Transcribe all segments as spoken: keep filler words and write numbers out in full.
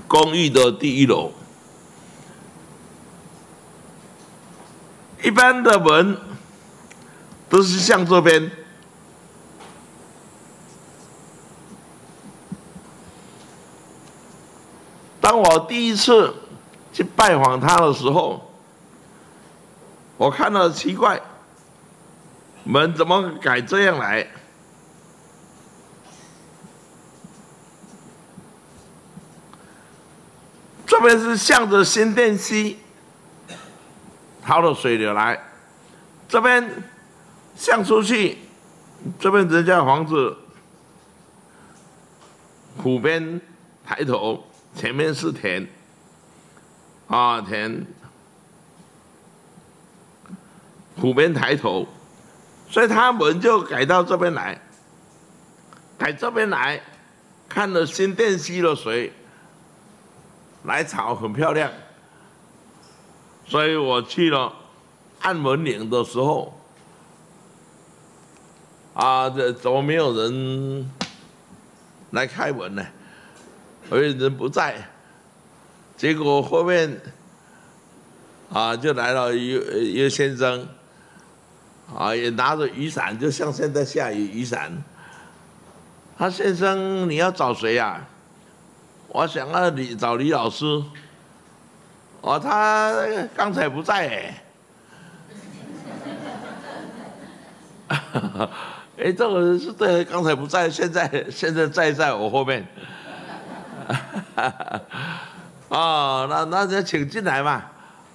公寓的第一楼。一般的门都是向这边，当我第一次去拜访他的时候，我看到奇怪，门怎么改这样来？这边是向着新店溪它的水流来，这边向出去，这边人家房子湖边抬头，前面是田，啊田，湖边抬头，所以他们就改到这边来，改这边来，看了新店溪的水，来草很漂亮。所以我去了按门铃的时候，啊，这怎么没有人来开门呢？因为人不在，结果后面啊就来了一一个先生，啊也拿着雨伞，就像现在下雨雨伞。他先生，你要找谁呀、啊？我想要李找李老师。哦，他刚才不在哎。哎，这个是对，刚才不在，现在现在在在我后面。哦，那那就请进来嘛。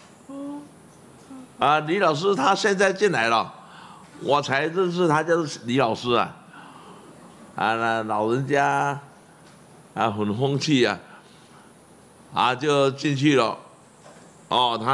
啊，李老师他现在进来了，我才认识他就是李老师啊。啊，那老人家啊很风趣啊，啊就进去了。哦，他。